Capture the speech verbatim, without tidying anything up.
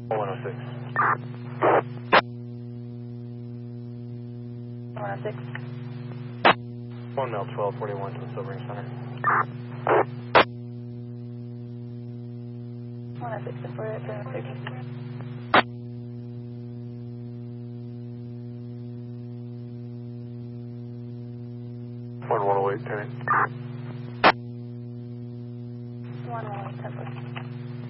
one oh six. one oh six. one mil twelve forty-one to the Silvering Center. one oh six to four eight seven six. one one oh eight, ten eight. one one eight, ten four.